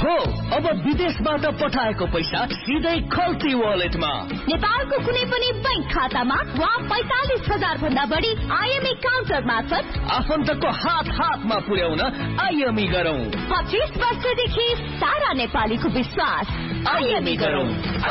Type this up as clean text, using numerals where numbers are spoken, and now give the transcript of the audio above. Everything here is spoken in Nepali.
हो, अब विदेशबाट पठाएको पैसा सिधै खल्ती वालेटमा। नेपालको कुनै पनि बैंक खातामा वा 45,000 भन्दा बढी आईएमई काउन्टर मार्फत आफन्तको हातमा पुर्याउन आईएमई गरौँ। 25 वर्षदेखि सारा नेपालीको विश्वास। आईएमई गरौँ।